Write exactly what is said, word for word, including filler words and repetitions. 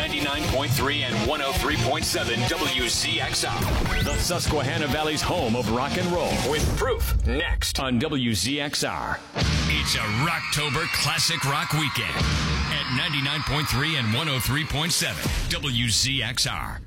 ninety-nine point three and one oh three point seven W Z X R. The Susquehanna Valley's home of rock and roll. With Proof next On W Z X R. It's a Rocktober Classic Rock Weekend at ninety-nine point three and one oh three point seven W Z X R.